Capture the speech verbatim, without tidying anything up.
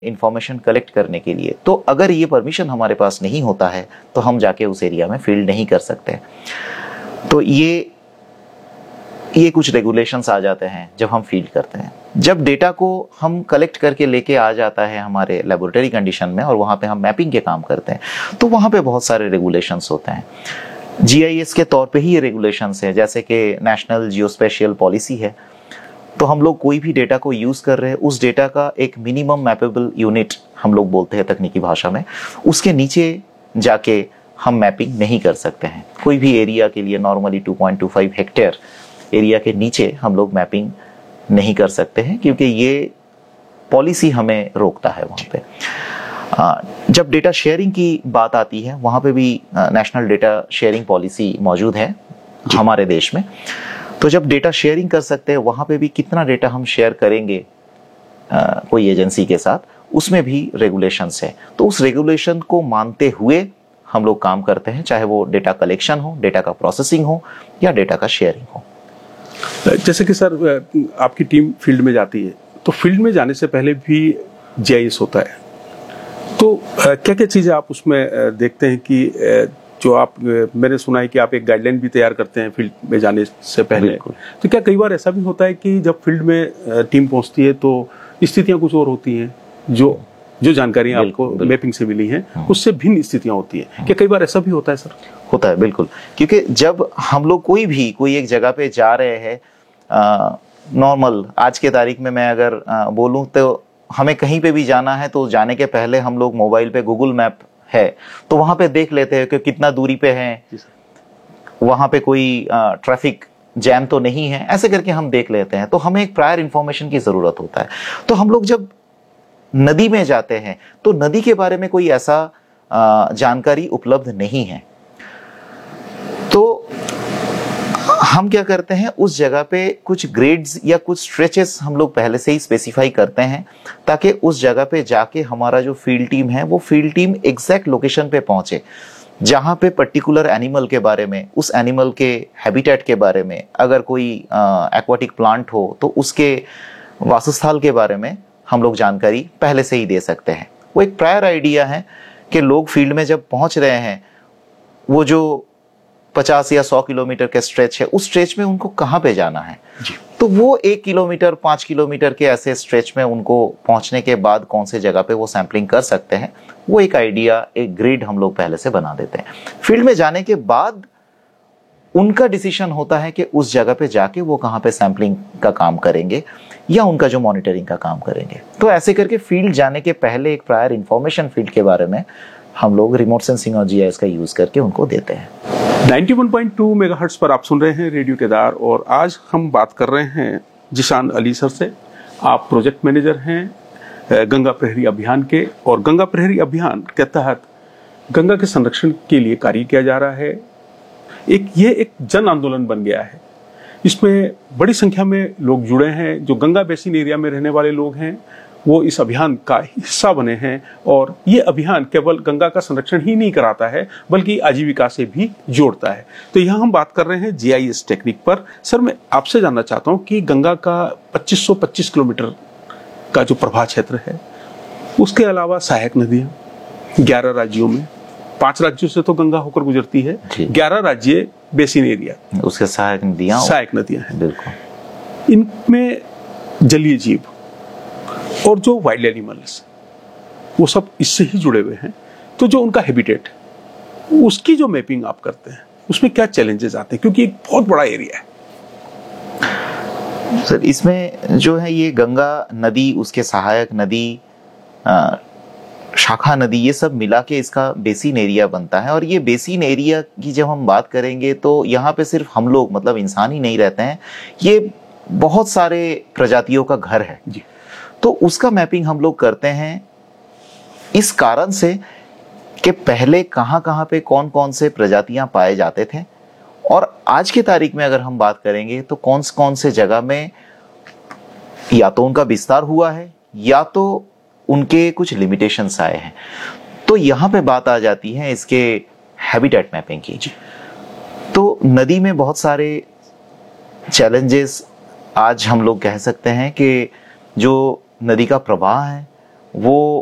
Information collect करने के लिए। तो अगर ये परमिशन हमारे पास नहीं होता है तो हम जाके उस एरिया में फील्ड नहीं कर सकते। तो ये ये कुछ रेगुलेशंस आ जाते हैं जब हम फील्ड करते हैं। जब डेटा को हम कलेक्ट करके लेके आ जाता है हमारे लेबोरेटरी कंडीशन में और वहाँ पे हम मैपिंग के काम करते हैं तो वहाँ पे बहुत सारे रेगुलेशंस होते हैं। जीआईएस के तौर पे ही ये रेगुलेशंस है, जैसे कि नेशनल जियोस्पेशियल पॉलिसी है। तो हम लोग कोई भी डेटा को यूज़ कर रहे हैं, उस डेटा का एक मिनिमम मैपेबल यूनिट हम लोग बोलते हैं तकनीकी भाषा में, उसके नीचे जाके हम मैपिंग नहीं कर सकते हैं। कोई भी एरिया के लिए normally two point two five hectare area के नीचे हम लोग मैपिंग नहीं कर सकते हैं, क्योंकि ये पॉलिसी हमें रोकता है वहाँ पे। जब डेटा शेयरिंग की बात आती है, वहाँ पे भी नेशनल डेटा शेयरिंग पॉलिसी मौजूद है हमारे देश में। तो जब डेटा शेयरिंग कर सकते हैं, वहाँ पे भी कितना डेटा हम शेयर करेंगे आ, कोई एजेंसी के साथ, उसमें भी रेगुलेशंस है। तो उस रेगुलेशन को मानते हुए हम लोग काम करते हैं, चाहे वो डेटा कलेक्शन हो, डेटा का प्रोसेसिंग हो या डेटा का शेयरिंग हो। जैसे कि सर आपकी टीम फील्ड में जाती है, तो फील्ड में जाने से पहले भी जीआईएस होता है, तो क्या क्या चीज़ें आप उसमें देखते हैं कि जो आप, मैंने सुना है कि आप एक गाइडलाइन भी तैयार करते हैं फील्ड में जाने से पहले, तो क्या कई बार ऐसा भी होता है कि जब फील्ड में टीम पहुंचती है तो स्थितियां कुछ और होती हैं, जो जो जानकारी आपको मैपिंग से मिली है उससे भिन्न स्थितियां होती है, क्या कई बार ऐसा भी होता है सर? होता है, बिल्कुल। क्योंकि जब हम लोग कोई भी कोई एक जगह पे जा रहे हैं, नॉर्मल आज के तारीख में मैं अगर बोलूं तो हमें कहीं पे भी जाना है तो जाने के पहले हम लोग मोबाइल पे गूगल मैप है तो वहां पे देख लेते हैं कि कितना दूरी पे है, वहां पे कोई ट्रैफिक जैम तो नहीं है, ऐसे करके हम देख लेते हैं। तो हमें एक प्रायर इंफॉर्मेशन की जरूरत होता है। तो हम लोग जब नदी में जाते हैं तो नदी के बारे में कोई ऐसा जानकारी उपलब्ध नहीं है, तो हम क्या करते हैं, उस जगह पे कुछ ग्रेड्स या कुछ स्ट्रेचेस हम लोग पहले से ही स्पेसिफाई करते हैं, ताकि उस जगह पे जाके हमारा जो फील्ड टीम है वो फील्ड टीम एग्जैक्ट लोकेशन पे पहुंचे, जहां पे पर्टिकुलर एनिमल के बारे में, उस एनिमल के हैबिटेट के बारे में, अगर कोई एक्वाटिक प्लांट हो तो उसके वासस्थल के बारे में हम लोग जानकारी पहले से ही दे सकते हैं। वो एक प्रायर आइडिया है कि लोग फील्ड में जब पहुंच रहे हैं, वो जो पचास या सौ किलोमीटर के स्ट्रेच है, उस स्ट्रेच में उनको कहाँ पे जाना है जी। तो वो एक किलोमीटर पाँच किलोमीटर के ऐसे स्ट्रेच में उनको पहुंचने के बाद कौन से जगह पे वो सैंपलिंग कर सकते हैं, वो एक आइडिया, एक ग्रिड हम लोग पहले से बना देते हैं। फील्ड में जाने के बाद उनका डिसीजन होता है कि उस जगह पे जाके वो कहाँ पे सैंपलिंग का काम करेंगे या उनका जो मॉनिटरिंग का काम करेंगे। तो ऐसे करके फील्ड जाने के पहले एक प्रायर इंफॉर्मेशन फील्ड के बारे में हम लोग रिमोट सेंसिंग और जीआईएस का यूज करके उनको देते हैं। इक्यानवे पॉइंट दो मेगाहर्ट्ज पर आप सुन रहे हैं रेडियो केदार, और आज हम बात कर रहे हैं जिशान अली सर से। आप प्रोजेक्ट मैनेजर हैं गंगा प्रहरी अभियान के, और गंगा प्रहरी अभियान के तहत गंगा के संरक्षण के लिए कार्य किया जा रहा है। एक ये एक जन आंदोलन बन गया है, इसमें बड़ी संख्या में लोग जुड़े हैं। जो गंगा बेसिन एरिया में रहने वाले लोग हैं वो इस अभियान का हिस्सा बने हैं, और ये अभियान केवल गंगा का संरक्षण ही नहीं कराता है बल्कि आजीविका से भी जोड़ता है। तो यहाँ हम बात कर रहे हैं जीआईएस टेक्निक पर। सर, मैं आपसे जानना चाहता हूँ कि गंगा का पच्चीस सौ पच्चीस किलोमीटर का जो प्रभाव क्षेत्र है, उसके अलावा सहायक नदियाँ ग्यारह राज्यों में, पांच राज्यों से तो गंगा होकर गुजरती है, ग्यारह राज्य बेसिन एरिया, उसके सहायक नदियाँ सहायक नदियाँ हैं। बिल्कुल। इनमें जलीय जीव और जो वाइल्ड एनिमल्स, वो सब इससे ही जुड़े हुए हैं। तो जो उनका हैबिटेट, उसकी जो मैपिंग आप करते हैं, उसमें क्या चैलेंजेस आते हैं, क्योंकि एक बहुत बड़ा एरिया है सर। इसमें जो है ये गंगा नदी, उसके सहायक नदी, शाखा नदी, ये सब मिला के इसका बेसिन एरिया बनता है। और ये बेसिन एरिया की जब हम बात करेंगे तो यहाँ पे सिर्फ हम लोग, मतलब इंसान ही नहीं रहते हैं, ये बहुत सारे प्रजातियों का घर है जी। तो उसका मैपिंग हम लोग करते हैं इस कारण से कि पहले कहाँ कहाँ पे कौन कौन से प्रजातियां पाए जाते थे, और आज की तारीख में अगर हम बात करेंगे तो कौन कौन से जगह में या तो उनका विस्तार हुआ है या तो उनके कुछ लिमिटेशंस आए हैं। तो यहाँ पे बात आ जाती है इसके हैबिटेट मैपिंग की। तो नदी में बहुत सारे चैलेंजेस आज हम लोग कह सकते हैं कि जो नदी का प्रवाह है वो